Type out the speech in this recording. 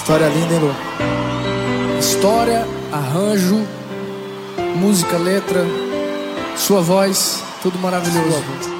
História linda, hein, Lu? História, arranjo, música, letra, sua voz, tudo maravilhoso.